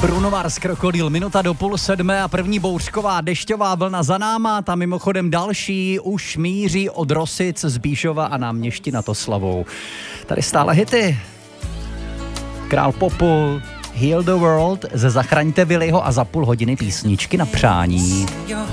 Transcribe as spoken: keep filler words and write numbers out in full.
Bruno Mars, Krokodýl, minuta do půl sedmé a první bouřková dešťová vlna za náma, tam mimochodem další už míří od Rosic, Zbíšova a Náměšti nad Oslavou. Tady stále hity. Král popu, Heal the World, ze Zachraňte Willyho a za půl hodiny písničky na přání.